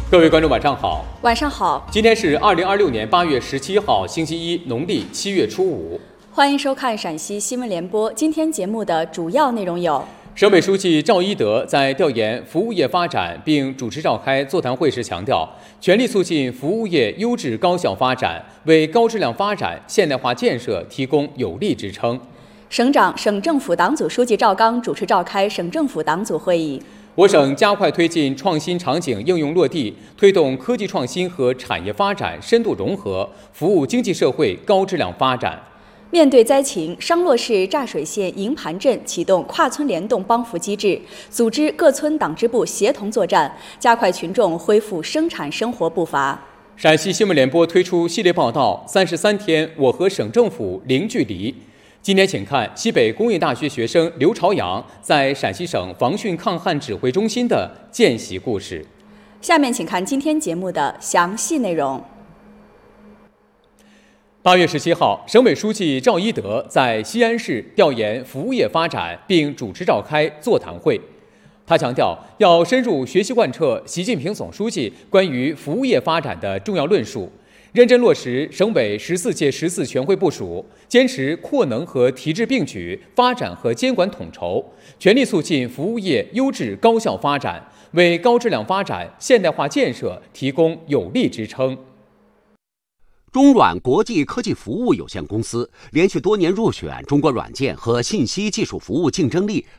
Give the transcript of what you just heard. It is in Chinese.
各位观众，晚上好。 晚上好， 今天是2026年8月17号，星期一，农历7月初5。 欢迎收看陕西新闻联播。今天节目的主要内容有： 省委书记赵一德在调研服务业发展并主持召开座谈会时强调，全力促进服务业优质高效发展，为高质量发展、现代化建设提供有力支撑。 省长、省政府党组书记赵刚主持召开省政府党组会议。 我省加快推进创新场景应用落地，推动科技创新和产业发展深度融合，服务经济社会高质量发展。 面对灾情，商洛市柞水县营盘镇启动跨村联动帮扶机制，组织各村党支部协同作战，加快群众恢复生产生活步伐。 陕西新闻联播推出系列报道《33天我和省政府零距离》。今天请看西北工业大学学生刘朝阳在陕西省防汛抗旱指挥中心的见习故事。 下面请看今天节目的详细内容。 8月17号，省委书记赵一德在西安市调研服务业发展并主持召开座谈会。他强调，要深入学习贯彻习近平总书记关于服务业发展的重要论述，认真落实省委14届14全会部署，坚持扩能和提质并举，发展和监管统筹，全力促进服务业优质高效发展，为高质量发展、现代化建设提供有力支撑。 中软国际科技服务有限公司连续多年入选中国软件和信息技术服务竞争力